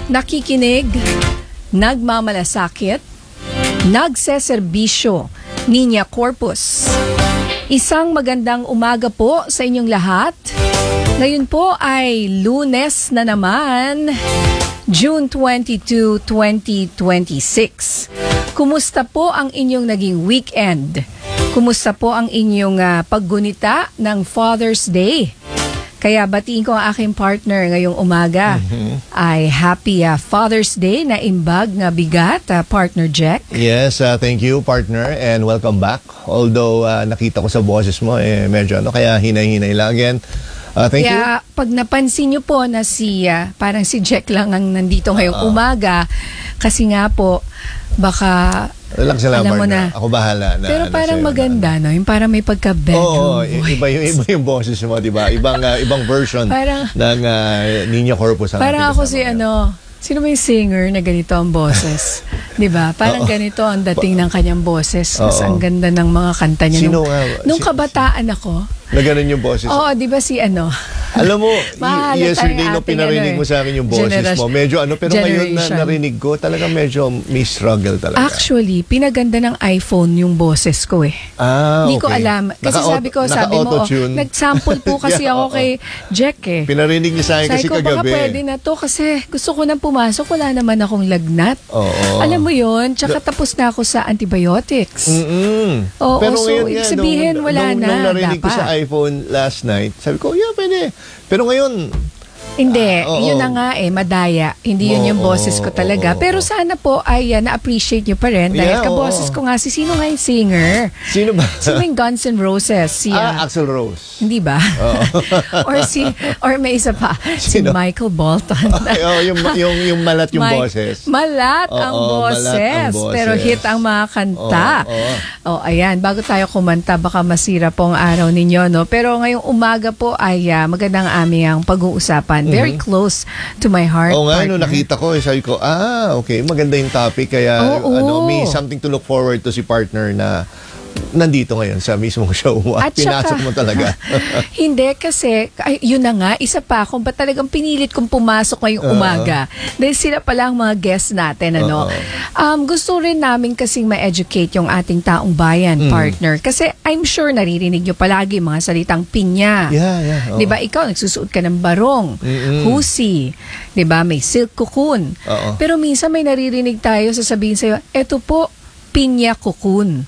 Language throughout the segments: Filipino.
nakikinig, nagmamalasakit, nagseserbisyo, Niña Corpus. Isang magandang umaga po sa inyong lahat. Ngayon po ay Lunes na naman, June 22, 2026. Kumusta po ang inyong naging weekend? Kumusta po ang inyong paggunita ng Father's Day? Kaya batiin ko ang aking partner ngayong umaga. Ay happy Father's Day na imbag nga bigat, partner Jack. Yes, thank you partner and welcome back. Although nakita ko sa boses mo medyo kaya hinay-hinay lang again. Thank you. Kaya pag napansin nyo po na parang si Jack lang ang nandito ngayong umaga, kasi nga po baka relax lang, alam mo na. Ako bahala na. Pero parang maganda, no? Yung parang may pagka-bedroom voice. Iba yung boses mo, di ba? Ibang version parang, ng Niña Corpus. Parang ako si sino may singer na ganito ang boses? Di ba? Parang ganito ang dating ng kanyang boses. Mas ang ganda ng mga kanta niya. Nung kabataan ako. Na ganun yung boses. Oo, di ba Alam mo, yesterday nung pinarinig mo sa akin yung boses mo, medyo pero ngayon na narinig ko, talaga medyo may struggle talaga. Actually, pinaganda ng iPhone yung boses ko Hindi ko alam. Kasi sabi mo, nag-sample po kasi ako kay Jack Pinarinig niya sa akin kasi kagabi. Sabi ko, baka pwede na to kasi gusto ko nang pumasok, wala naman akong lagnat. Alam mo yun, tsaka tapos na ako sa antibiotics. Oo, pero so ibig sabihin, wala na. Nung narinig ko sa iPhone last night, sabi ko, yeah, pwede. Pero ngayon, hindi, yun na nga madaya. Hindi yun yung boses ko talaga. Pero sana po ay na-appreciate nyo pa rin. Dahil kaboses ko nga sino nga yung singer? Sino ba? Sino yung Guns N' Roses? Axl Rose. Hindi ba? or may isa pa. Si Michael Bolton. yung malat yung boses. Malat ang boses. Pero hit ang mga kanta. Ayan. Bago tayo kumanta, baka masira po ang araw ninyo. No? Pero ngayong umaga po ay magandang aming pag-uusapan. Very close to my heart. Nga, no, nakita ko, sabi ko, okay, maganda yung topic. Kaya, may something to look forward to si partner na nandito ngayon sa mismong show. At pinasok mo talaga. Hindi, kasi, yun na nga, isa pa, kung ba talagang pinilit kong pumasok ngayong umaga. Dahil sila pala ang mga guests natin, gusto rin namin kasing ma-educate yung ating taong bayan, partner. Kasi I'm sure naririnig nyo palagi mga salitang pinya. Yeah. Diba, ikaw, nagsusuot ka ng barong, husi, diba, may silk cocoon. Pero minsan may naririnig tayo, sasabihin sa'yo, eto po, pinya cocoon.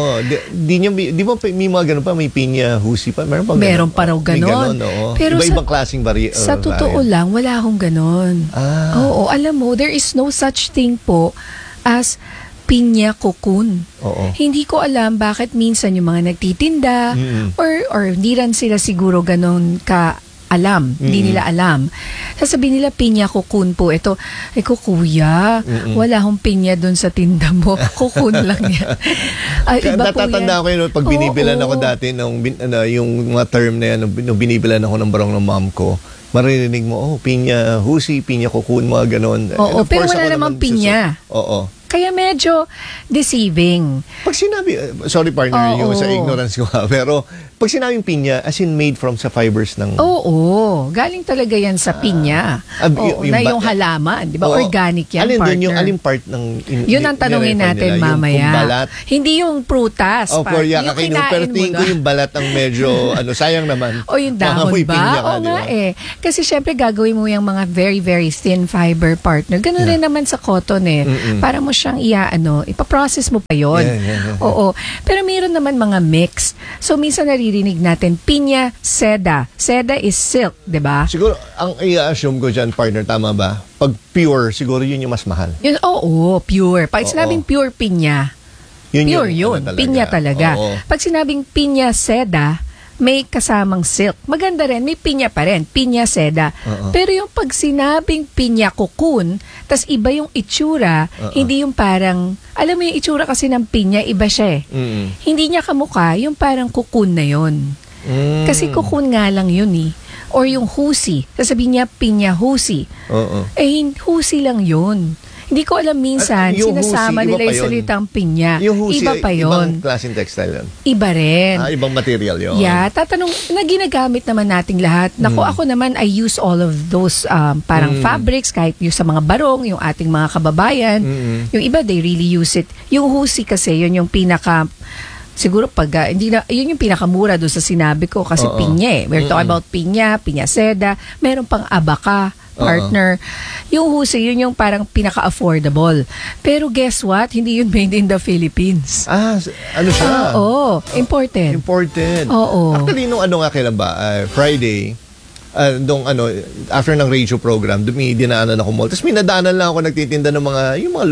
Di ba may mga ganun pa? May pinya husi pa? Meron pa raw ganon. Pero iba-ibang klaseng sa totoo lang, wala akong ganon. Alam mo, there is no such thing po as pinya cocoon. Hindi ko alam bakit minsan yung mga nagtitinda or hindi rin sila siguro ganon hindi nila alam. Sasabihin nila, pinya cocoon po. Ito, kuya, wala akong pinya doon sa tinda mo. Cocoon lang yan. Iba po yan. Natatanda ko yun, pag binibilan ako dati, yung mga term na yan, nung binibilan ako ng barong ng mom ko, maririnig mo, pinya husi, pinya cocoon, mga ganon. Pero wala namang pinya. Kaya medyo deceiving. Pag sinabi, sorry partner, yung sa ignorance ko pero pag sinabing pinya, as in made from sa fibers ng... galing talaga yan sa pinya. Yung halaman, di ba? Organic yan, partner. Doon yung alin part ng... Yun ang tanungin natin mamaya. Yung balat. Hindi yung prutas. Pero tingin ko yung balat ang medyo, sayang naman. Yung dahon ba? Kasi syempre gagawin mo yung mga very, very thin fiber, partner. Ganun rin naman sa cotton Para mo siyang ipaprocess mo pa yun. Pero mayroon naman mga mix. So, minsan naririnig natin, pinya, seda. Seda is silk, di ba? Siguro, ang i-assume ko dyan, partner, tama ba? Pag pure, siguro yun yung mas mahal. Pure. Pag sinabing pure pinya, pure yun. Pinya talaga. Pag sinabing pinya, seda, may kasamang silk. Maganda rin, may pinya pa rin, pinya seda. Pero yung pag sinabing pinya cocoon, tas iba yung itsura, hindi yung parang, alam mo yung itsura kasi ng pinya, iba siya Hindi niya kamukha, yung parang cocoon na yun. Kasi cocoon nga lang yun Or yung husi, sasabihin niya pinya husi. Husi lang yun. Hindi ko alam, minsan, Yung sinasama husi, iba nila pa yung yun. salitang pinya. Yung husi, Iba pa ibang yun. klaseng textile yun. Iba rin. Ibang material yun. Yeah, tatanong, na ginagamit naman nating lahat. Naku, ako naman, I use all of those parang fabrics, kahit yung sa mga barong, yung ating mga kababayan. Yung iba, they really use it. Yung husi kasi, yun yung pinaka, siguro pag, hindi na, yun yung pinakamura doon sa sinabi ko kasi pinya eh. We're talking about pinya seda, meron pang abaka, partner. Yung husi, yun yung parang pinaka-affordable. Pero guess what? Hindi yun made in the Philippines. Ano siya? Oo, imported. Imported. Oo. Actually, nung nga kailan ba? Friday, after ng radio program, dinaanan ako mall. Tapos may nadaanan lang ako nagtitinda ng mga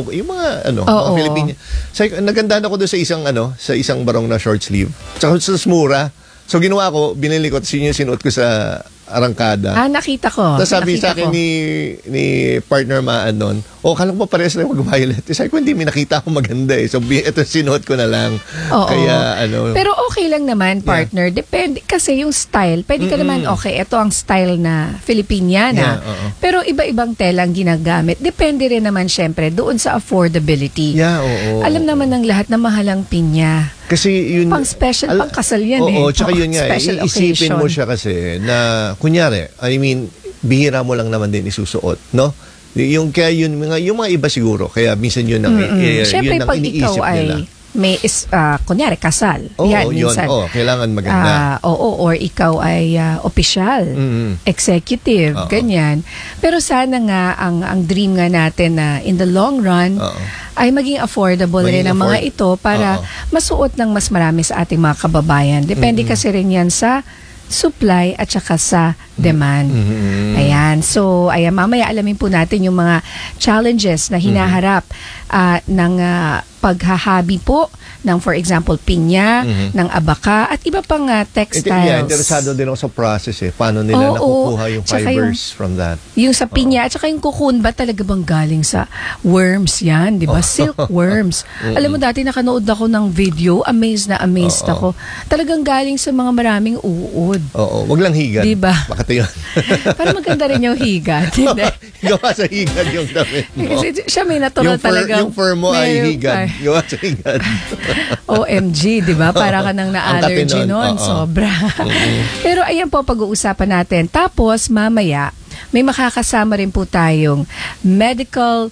mga Filipino. Nagandahan ako doon sa isang barong na short sleeve. Tsaka sa mura. So ginawa ko, binili ko, tapos yun yung sinuot ko sa arangkada. Nakita ko. Tapos sabi sa akin ni partner Maan nun, kala ko pa parehas na mag-violet. Sabi ko, hindi, may nakita ako maganda eh. So, ito sinuot ko na lang. Oo. Kaya, Pero okay lang naman, partner. Depende, kasi yung style, pwede ka naman, okay, ito ang style na Filipiniana. Pero iba-ibang tela ang ginagamit. Depende rin naman, syempre, doon sa affordability. Yeah, oo. Alam naman ng lahat na mahalang pinya. Kasi yun... Pang special, pang kasal yan eh. Oo, tsaka yun nga, isipin mo siya kasi na, kunyari, bihira mo lang naman din isusuot, no? Yung mga iba siguro, kaya minsan yun ang Siyempre, yun ang pag iniisip ikaw nila. may kunyari kasal. Yan, minsan. Kailangan maganda. Or ikaw ay opisyal, executive, ganyan. Pero sana nga ang dream nga natin na in the long run ay maging affordable rin ang mga ito para masuot ng mas marami sa ating mga kababayan. Depende kasi rin yan sa supply at saka sa demand. Ayan. So, mamaya alamin po natin yung mga challenges na hinaharap ng paghahabi po ng, for example, pinya, ng abaka, at iba pang textiles. Interesado din ako sa process eh. Paano nila nakukuha yung fibers from that? Yung sa pinya, at saka yung cocoon, ba talaga bang galing sa worms yan? Di ba? Silkworms. Alam mo, dati nakanood ako ng video, amazed ako. Talagang galing sa mga maraming uod. Oo, wag lang higad. Diba? Bakit yun? Para maganda rin yung higad. Gawa sa higad yung damit mo. Kasi siya may natural talaga. Yung fur mo ay higad. Gawa sa higad. OMG, di ba? Para ka nang na-allergy nun. Sobra. Pero ayan po, pag-uusapan natin. Tapos, mamaya, may makakasama rin po tayong medical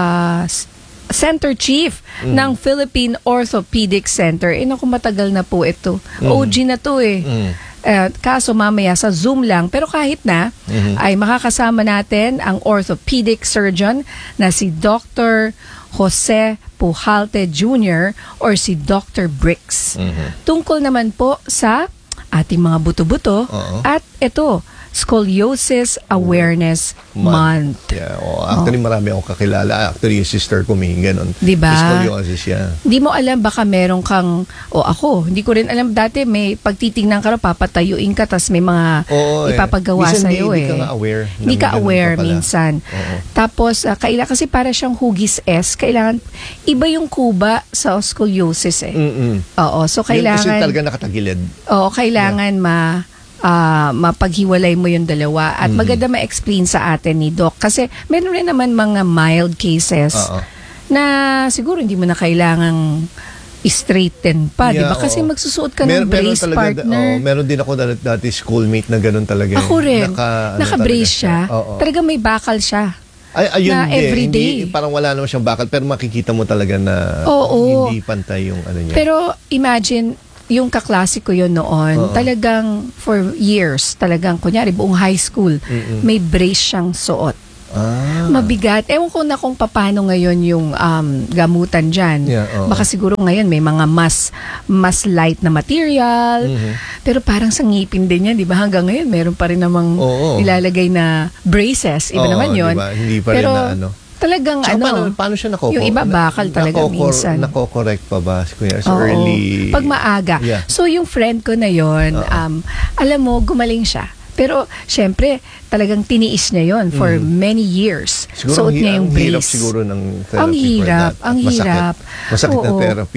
center chief ng Philippine Orthopedic Center. Naku, matagal na po ito. OG na to eh. Kaso mamaya sa Zoom lang. Pero kahit na, ay makakasama natin ang orthopedic surgeon na si Dr. Jose Pujalte Jr. or si Dr. Bricks. Tungkol naman po sa ating mga buto-buto at ito, Scoliosis Awareness Month. Yeah, actually, marami akong kakilala. Actually, yung sister ko may ganun. Diba? Scoliosis, yeah. Di mo alam, baka meron kang, ako, hindi ko rin alam dati, may pagtitingnan ka rin, papatayuin ka, tas may mga ipapagawa sa'yo eh. Hindi ka nga aware. Hindi ka aware minsan. Tapos, kailangan, kasi para siyang hugis S, kailangan, iba yung kuba sa scoliosis eh. Oo, so kailangan... Kasi talaga nakatagilid. Oo, kailangan mapaghiwalay mo yung dalawa at maganda ma-explain sa atin ni Doc kasi meron rin naman mga mild cases na siguro hindi mo na kailangang straighten pa, di ba? Kasi magsusuot ka ng brace, partner. Meron din ako dati schoolmate na ganun talaga. Ako rin. Naka-brace siya. Talaga may bakal siya. Ayun na everyday. Hindi, parang wala naman siyang bakal pero makikita mo talaga na hindi pantay yung ano niya. Pero imagine, yung kaklase ko yun noon, talagang for years, talagang kunyari buong high school, may brace siyang suot. Mabigat. Ewan ko na kung paano ngayon yung gamutan dyan. Baka siguro ngayon may mga mas light na material. Pero parang sa ngipin din yan, di ba? Hanggang ngayon meron pa rin namang ilalagay na braces. Iba naman yun. Diba? Hindi pa rin pero, na ano. Talagang paano siya yung iba bakal talaga minsan. Nako-correct pa ba? Kuya, so early. Pag maaga. Yeah. So yung friend ko na yon, alam mo, gumaling siya. Pero syempre, talagang tiniis niya yon for many years. Siguro suot niya yung brace. Hirap siguro ng therapy. Ang hirap. Masakit na therapy eh.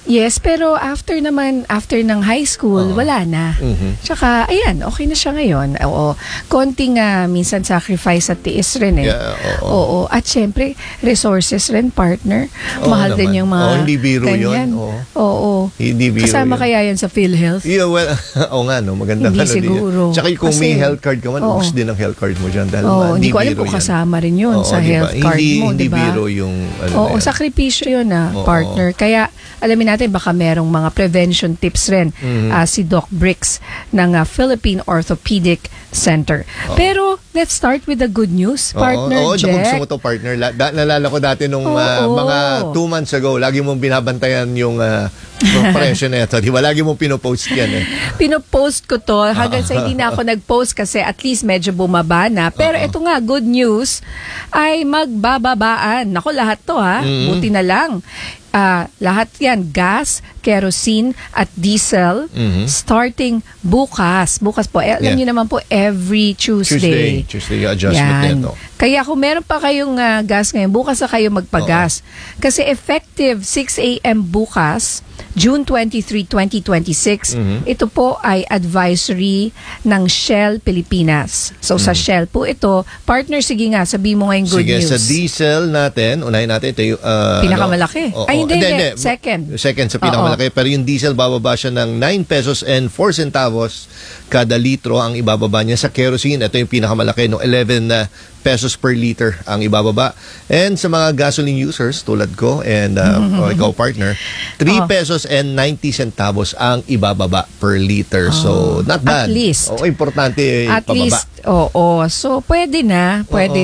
Yes, pero after ng high school, wala na. Tsaka, ayan, okay na siya ngayon. Oo. Konting minsan sacrifice at tiis rin eh. Yeah, Oo. At syempre, resources rin, partner. Mahal din yung mga hindi biro ganyan. yun. Oo. Hindi biro Kasama yun. kaya yan sa PhilHealth? Yeah, well, nga, no, maganda. Hindi siguro. Tsaka kung Kasi, may health card ka man, ubus din ang health card mo dyan. Dahil hindi ko alam biro kung yan. kasama rin yun sa health card mo, Hindi di ba? biro yung Oo, sakripisyo yun partner. Kaya alamin natin baka merong mga prevention tips rin si Doc Bricks ng Philippine Orthopedic Center. Pero let's start with the good news, partner Jack. Oo, gusto mo to, partner. Nalala ko dati nung mga 2 months ago, lagi mong binabantayan yung presyo na ito. Di ba? Lagi mong pinopost yan eh. Pinopost ko to hanggang sa hindi na ako nag-post kasi at least medyo bumaba na. Pero ito nga, good news ay magbababaan. Nako, lahat to buti na lang. Lahat yan, gas, kerosene at diesel starting bukas. Bukas po. Alam niyo naman po, every Tuesday yung adjustment nito. Kaya kung meron pa kayong gas ngayon, bukas na kayo magpagas. Kasi effective 6 a.m. bukas, June 23, 2026, ito po ay advisory ng Shell Pilipinas. So sa Shell po ito, partner, sige nga, sabi mo ngayon good news. Sa diesel natin, unahin natin, ito yung pinakamalaki. Hindi. Second sa pinakamalaki. Pero yung diesel, bababa siya ng 9 pesos and 4 centavos kada litro ang ibababa niya. Sa kerosene, ito yung pinakamalaki, no, 11 pesos per liter ang ibababa. And sa mga gasoline users tulad ko and ikaw, partner, 3 pesos and 90 centavos ang ibababa per liter. So, not bad. At least. Importante at pababa. Least, So, pwede na.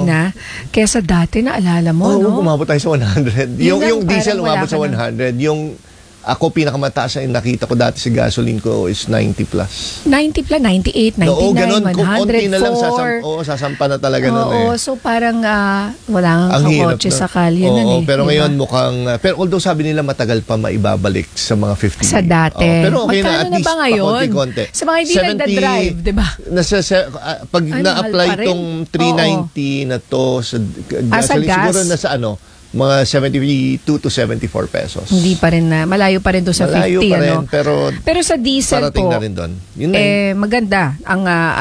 Kesa dati, naalala mo, no? Umabot tayo sa 100. Yung diesel umabot sa 100. Yung ako, pinakamataas na nakita ko dati sa gasoline ko is 90 plus. 90 plus, 98, 99, Oo, ganun. 104. Kung konti na lang, sasampa na talaga nun eh. So parang wala kang kakotse sa kalye nun eh. Pero ngayon mukhang, pero although sabi nila matagal pa maibabalik sa mga 50. Sa dati. Pero okay na, at magkano na least ba ngayon? pakonti-konti. Sa mga hindi nagda-drive, di ba? Pag na-apply itong 390 na to sa gasoline, gas? siguro nasa mga 72 to 74 pesos. Hindi pa rin na. Malayo pa rin doon sa 50. Malayo pa rin, pero sa diesel parating po, na rin doon. Yun maganda. Ang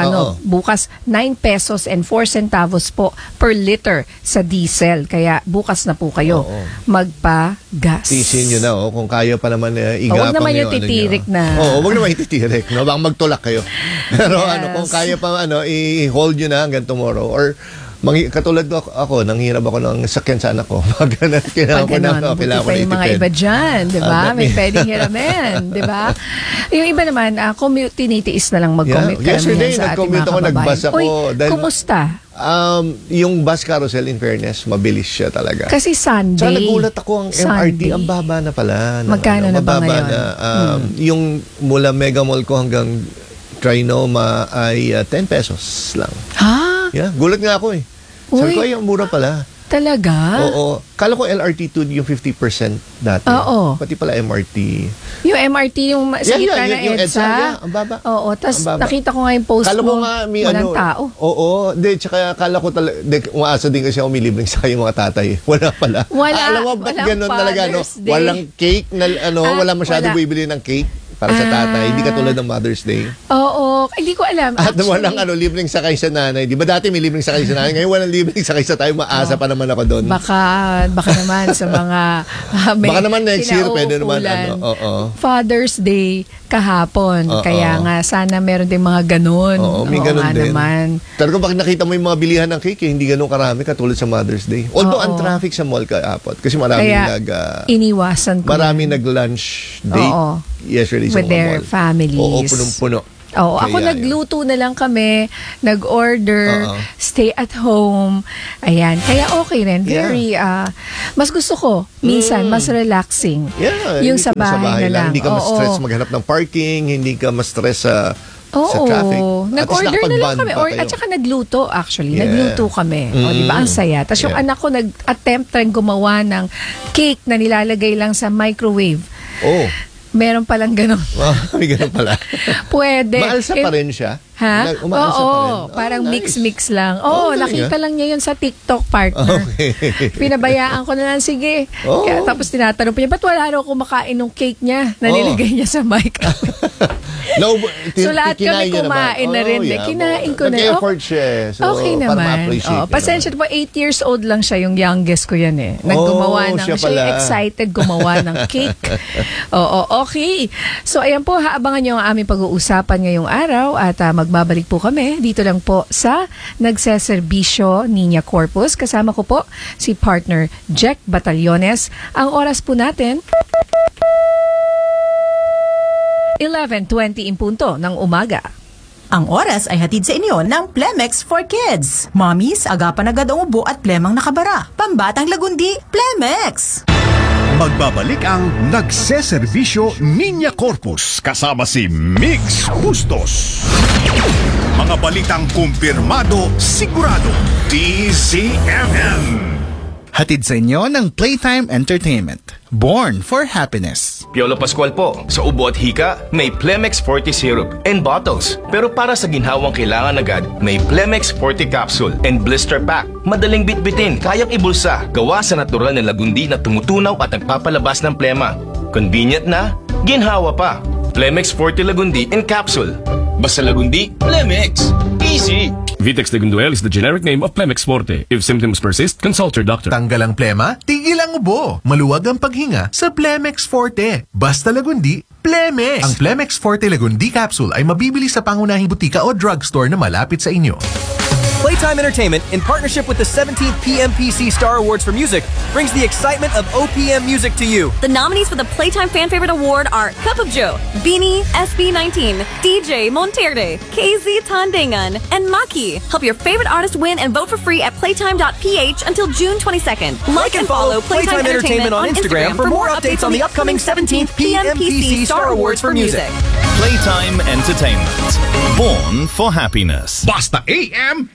bukas, 9 pesos and 4 centavos po per liter sa diesel. Kaya bukas na po kayo magpa-gas. Tisin nyo na, kung kaya pa naman igapang huwag naman yung titirik na. Huwag naman yung titirik. No? Baka magtulak kayo. Pero kung kaya pa i-hold nyo na hanggang tomorrow. Or katulad ako, nanghirap ako ng sakyan sa anak ko. Kailangan ko na yung mga iba dyan, di ba? May pwedeng hiramin, di ba? Yung iba naman, tinitiis na lang mag-commute. Yesterday, nag-commute ako, nag-bus ako. Kumusta? Yung bus carousel, in fairness, mabilis siya talaga. Kasi Sunday. So, nagulat ako, ang MRT, ang baba na pala. Magkano na ba ngayon? Yung mula Mega Mall ko hanggang Trinoma ay 10 pesos lang. Ha? Yeah, gulat nga ako eh. Sabi ko, ay, ang mura pala. Talaga? Oo. Kala ko LRT2 yung 50% dati. Oo. Pati pala MRT. Yung MRT, yung sa gitna na EDSA. Ang baba. Oo. Tapos nakita ko nga yung post mo. Walang tao. Oo. Tsaka kala ko talaga, umaasa din kasi ako may libreng sa yung mga tatay. Wala pala. Alam mo, ba't ganun talaga, walang cake, wala masyado bibili ng cake para sa tatay. Hindi katulad ng Mother's Day. Oo. Hindi ko alam. At walang libreng sakay sa nanay. Di ba dati may libreng sakay sa nanay? Ngayon walang libreng sakay sa tayo. Maasa pa naman ako doon. Baka naman sa mga baka naman next year pwede naman Father's Day kahapon. Kaya nga sana meron din mga ganun. Oo, may ganun din. Naman. Pero bakit nakita mo yung mga bilihan ng cake, hindi ganun karami katulad sa Mother's Day. Although ang traffic sa mall kahapon kasi maraming iniwasan ko. Maraming nag-lunch date. Yesterday with their families. Oo, punong-puno. Oo, ako nagluto na lang kami, nag-order, stay at home. Ayan, kaya okay rin. Very, mas gusto ko, minsan, mas relaxing. Yung sa bahay na lang. Hindi ka mas-stress maghanap ng parking, hindi ka mas-stress sa traffic. Nag-order na lang kami. At saka nagluto, actually. Nagluto kami. Di ba? Ang saya. Tapos yung anak ko nag-attempt rin gumawa ng cake na nilalagay lang sa microwave. Meron palang gano'n. May gano'n pala. Pwede. Maalsa pa rin siya? Ha? Umaasa pa rin. Parang Nice. mix-mix lang. Talaga? Nakita lang niya yun sa TikTok, partner. Okay. Pinabayaan ko na lang, sige. Oo. Kaya, tapos tinatanong pa niya, ba't wala raw kumakain ng cake niya na nilagay niya sa mic? No, So lahat kami kumain na rin. Kinain ko na. Nag-effort siya. So, Okay para naman. ma-appreciate niya Pasensya po, 8 years old lang siya, yung youngest ko yan eh. Naggumawa ng, siya siya yung pala. excited gumawa ng cake. Okay. So ayan po, haabangan niyo ang aming pag-uusapan ngayong araw at magbabalik po kami dito lang po sa Nagseserbisyo Niña Corpus. Kasama ko po si partner Jack Batallones. Ang oras po natin 11:20 in punto ng umaga. Ang oras ay hatid sa inyo ng Plemex for Kids. Mommies, agapan agad ang ubo at plemang nakabara. Pambatang lagundi, Plemex! Magbabalik ang Nagseserbisyo Niña Corpus kasama si Migs Bustos. Mga balitang kumpirmado, sigurado, DZMM. Hatid sa inyo ng Playtime Entertainment. Born for Happiness. Piolo Pascual po. Sa ubo at hika, may Plemex Forte Syrup and bottles. Pero para sa ginhawang kailangan agad, may Plemex Forte Capsule and Blister Pack. Madaling bitbitin, kayang ibulsa. Gawa sa natural na lagundi na tumutunaw at nagpapalabas ng plema. Convenient na, ginhawa pa. Plemex Forte Lagundi and Capsule. Basta lagundi, Plemex. Easy! Vitex Legunduel is the generic name of Plemex Forte. If symptoms persist, consult your doctor. Tanggal ang plema, tigil ang ubo. Maluwag ang paghinga sa Plemex Forte. Basta lagundi, Plemex. Ang Plemex Forte Lagundi Capsule ay mabibili sa pangunahing butika o drugstore na malapit sa inyo. Playtime Entertainment, in partnership with the 17th PMPC Star Awards for Music, brings the excitement of OPM music to you. The nominees for the Playtime Fan Favorite Award are Cup of Joe, Beanie, SB19, DJ Monterde, KZ Tandangan, and Maki. Help your favorite artist win and vote for free at playtime.ph until June 22nd. Like and follow Playtime Entertainment on Instagram for more updates on the upcoming 17th PMPC Star Awards for Music. Playtime Entertainment. Born for happiness. Basta AM,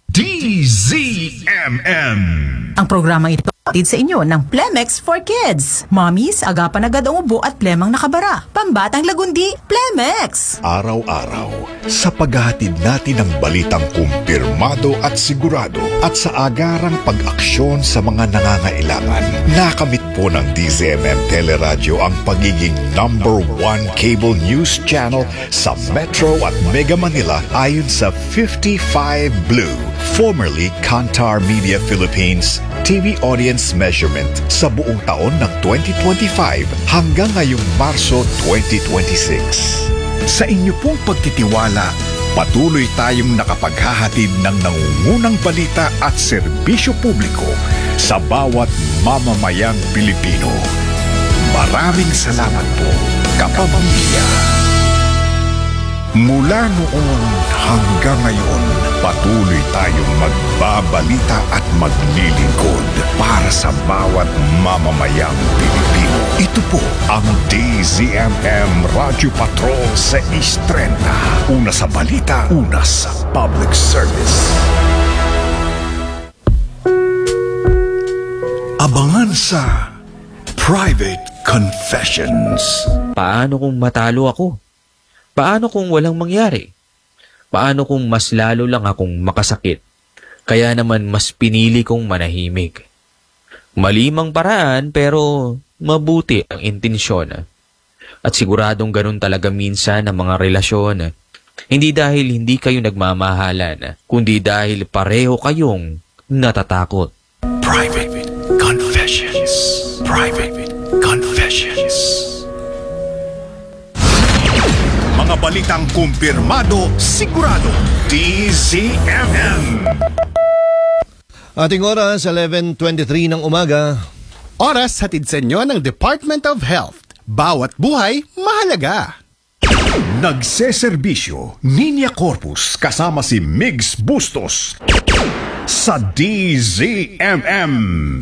DZMM. Ang programang ito hatid sa inyo ng Plemex for Kids. Mommies, agapan agad ang ubo at plemang nakabara. Pambatang lagundi, Plemex! Araw-araw, sa paghahatid natin ng balitang kumpirmado at sigurado at sa agarang pag-aksyon sa mga nangangailangan, nakamit po ng DZMM Teleradyo ang pagiging #1 cable news channel sa Metro at Mega Manila ayon sa 55 Blue, formerly Kantar Media Philippines, TV audience measurement sa buong taon ng 2025 hanggang ngayong Marso 2026. Sa inyo pong pagtitiwala, patuloy tayong nakapaghahatid ng nangungunang balita at serbisyo publiko sa bawat mamamayang Pilipino. Maraming salamat po, kapamilya. Mula noon hanggang ngayon, patuloy tayong magbabalita at maglilingkod para sa bawat mamamayang Pilipino. Ito po ang DZMM Radio Patrol sa East 30. Una sa balita, una sa public service. Abangan sa Private Confessions. Paano kung matalo ako? Paano kung walang mangyari? Paano kung mas lalo lang akong makasakit? Kaya naman mas pinili kong manahimik. Malimang paraan pero mabuti ang intensyon. At siguradong ganun talaga minsan ang mga relasyon. Hindi dahil hindi kayo nagmamahalan, kundi dahil pareho kayong natatakot. Private Confessions. Private Confessions. Mga balitang kumpirmado, sigurado, DZMM. Ating oras, 11:23 ng umaga. Oras hatid sa inyo ng Department of Health. Bawat buhay, mahalaga. Nagseserbisyo, Niña Corpus kasama si Migs Bustos sa DZMM.